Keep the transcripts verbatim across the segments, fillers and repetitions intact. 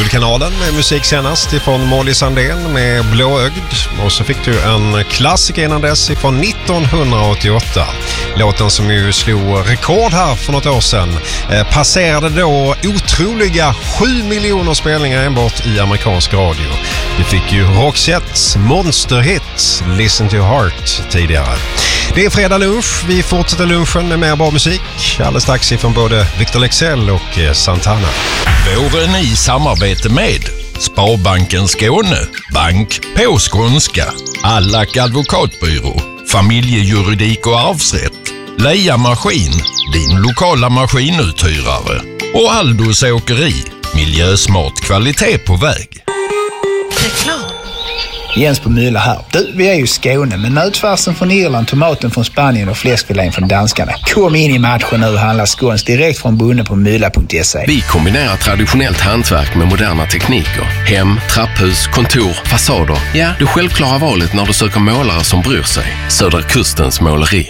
Guldkanalen med musik senast ifrån Molly Sandén med Blåögd. Och så fick du en klassiker innan dess ifrån nittonhundraåttioåtta. Låten som ju slog rekord här för något år sedan eh, passerade då otroliga sju miljoner spelningar enbart i amerikansk radio. Vi fick ju Roxettes monsterhit Listen to Heart tidigare. Det är fredag lunch. Vi fortsätter lunchen med mer bra musik. Alldeles strax ifrån både Victor Lexell och eh, Santana. Våren i samarbete med Sparbanken Skåne, bank på skånska, Allack advokatbyrå, familjejuridik och arvsrätt, Leia Maskin, din lokala maskinuthyrare och Aldos åkeri, miljösmart kvalitet på väg. Reklam. Jens på Mylla här. Du, vi är ju Skåne, men nötfärsen från Irland, tomaten från Spanien och fläskfilén från danskarna. Kom in i matchen nu och handla skåns direkt från bunden på mylla punkt se. Vi kombinerar traditionellt hantverk med moderna tekniker. Hem, trapphus, kontor, fasader. Ja, det självklara valet när du söker målare som bryr sig. Södra Kustens måleri.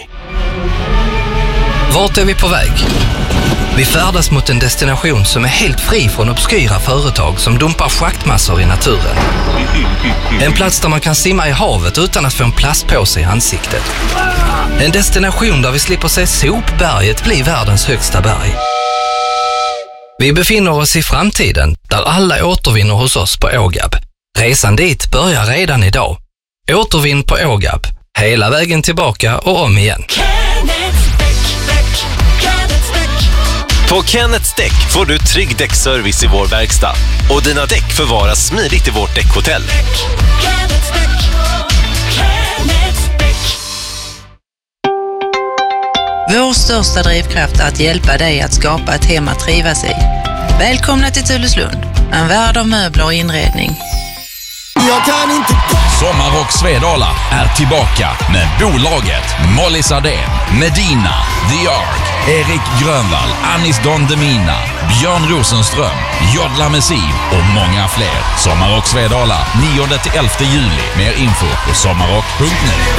Vart är vi på väg? Vi färdas mot en destination som är helt fri från obskyra företag som dumpar schaktmassor i naturen. En plats där man kan simma i havet utan att få en plastpåse i ansiktet. En destination där vi slipper se sopberget bli världens högsta berg. Vi befinner oss i framtiden där alla återvinner hos oss på Ågab. Resan dit börjar redan idag. Återvinn på Ågab. Hela vägen tillbaka och om igen. På Kenneths Däck får du trygg däckservice i vår verkstad. Och dina däck förvaras smidigt i vårt däckhotell. Vår största drivkraft är att hjälpa dig att skapa ett hem att trivas i. Välkomna till Tulleslund, en värld av möbler och inredning. Jag kan inte... Sommarrock Svedala är tillbaka med bolaget Molly Sandén, Medina, The Ark, Erik Grönvall, Anis Don Demina, Björn Rosenström, Jodla Messiv och många fler. Sommarrock Svedala nionde till elfte juli. Mer info på sommarrock punkt net.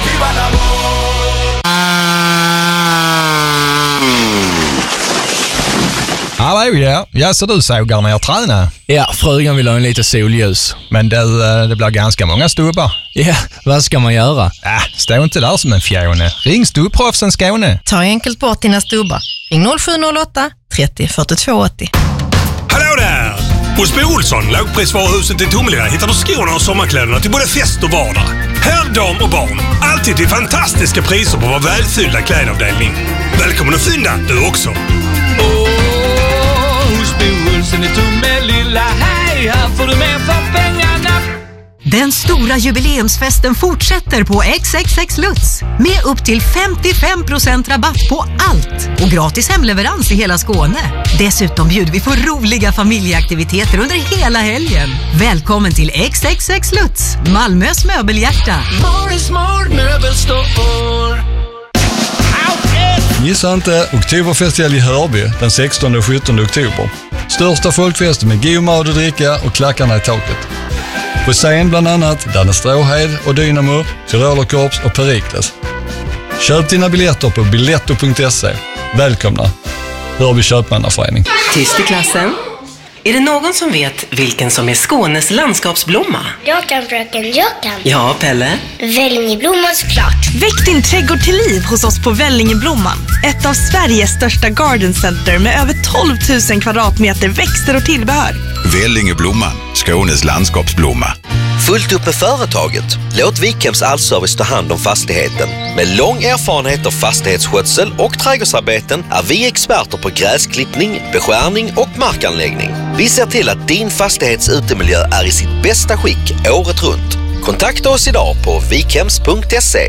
Hallå, ja. Ja, så du sågar när jag tränar? Ja, frugan vill ha en lite solljus. Men det, det blir ganska många stubbar. Ja, vad ska man göra? Äh, stå inte där som en fjone. Ring Stubbproffsen Skåne. Ta enkelt bort dina stubbar. Ring noll sju noll åtta trettio fyrtiotvå åttio. Hallå där! Hos Bo Olsson, lågprisvaruhuset i Tomelilla, hittar du skorna och sommarkläderna till både fest och vardag. Herr, dam och barn. Alltid till fantastiska priser på vår välfyllda klädavdelning. Välkommen att fynda, du också. Olsson i Tomelilla, hej, här får du mer för pengarna. Den stora jubileumsfesten fortsätter på X X X Lutz med upp till femtiofem procent rabatt på allt och gratis hemleverans i hela Skåne. Dessutom bjuder vi på roliga familjeaktiviteter under hela helgen. Välkommen till X X X Lutz, Malmös möbelhjärta. Morris Smart Möbelstore. Missa inte Oktoberfestival i Hörby den sextonde och sjuttonde oktober. Största folkfesten med god mat och dricka och klackarna i taket. På scen bland annat Danne Stråhed och Dynamo, Tyrolerkorps och Perikles. Köp dina biljetter på biletto punkt se. Välkomna! Hörby köpmannaförening. Tyst i klassen. Är det någon som vet vilken som är Skånes landskapsblomma? Jag kan, fröken, jag kan. Ja, Pelle? Vällingeblomman såklart. Väck din trädgård till liv hos oss på Vällingeblomman. Ett av Sveriges största garden center med över tolv tusen kvadratmeter växter och tillbehör. Vällingeblomman, Skånes landskapsblomma. Fullt upp med företaget. Låt Wikhems Allservice ta hand om fastigheten. Med lång erfarenhet av fastighetsskötsel och trädgårdsarbeten är vi experter på gräsklippning, beskärning och markanläggning. Vi ser till att din fastighets utemiljö är i sitt bästa skick året runt. Kontakta oss idag på wikhems punkt se.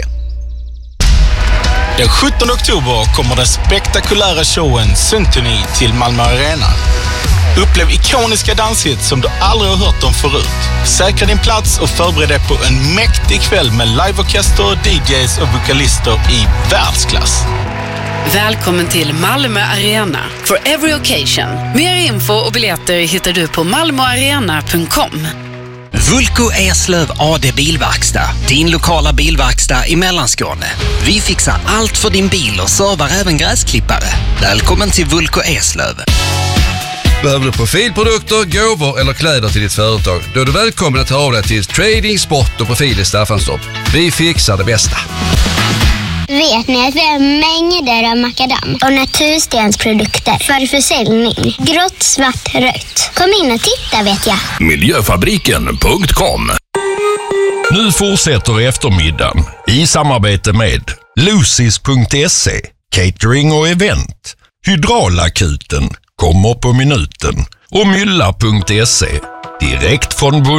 Den sjuttonde oktober kommer den spektakulära showen Symphony till Malmö Arena. Upplev ikoniska danshits som du aldrig har hört om förut. Säkra din plats och förbered dig på en mäktig kväll med liveorkester, D Js och vokalister i världsklass. Välkommen till Malmö Arena for every occasion. Mer info och biljetter hittar du på malmoarena punkt com. Vulko Eslöv A D Bilverkstad, din lokala bilverkstad i Mellanskåne. Vi fixar allt för din bil och servar även gräsklippare. Välkommen till Vulko Eslöv. Behöver du profilprodukter, gåvor eller kläder till ditt företag? Då är du välkommen att höra av dig till Trading, Sport och Profil i Staffanstorp. Vi fixar det bästa. Vet ni att vi har mängder av makadam och naturstensprodukter för försäljning? Grått, svart, rött. Kom in och titta vet jag. Miljöfabriken punkt com. Nu fortsätter eftermiddagen i samarbete med Lucis punkt se, catering och event. Hydraulakuten kommer på minuten och Mylla punkt se, direkt från